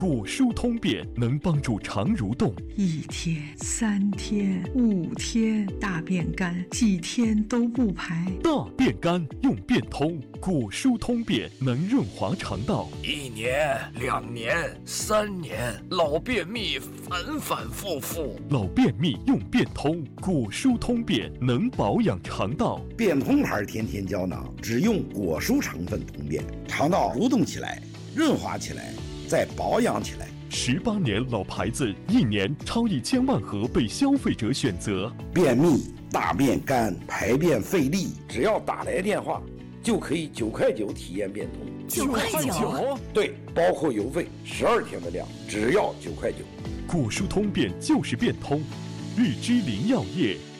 果舒通便能帮助肠蠕动 ，1天、3天、5天，大便干，几天都不排。 大便干用便通，果舒通便能润滑肠道。 1年、2年、3年，老便秘反反复复。 老便秘用便通，果舒通便能保养肠道。 便通牌甜甜胶囊只用果舒成分通便，肠道蠕动起来，润滑起来，再保养起来。 18年老牌子，1年超1000万盒被消费者选择。 便秘、大便干、排便费力，只要打来电话，就可以9块9体验便通。 9块9？ 对，包括邮费，12天的量，只要9块9。 果舒通便就是便通，日之林药业。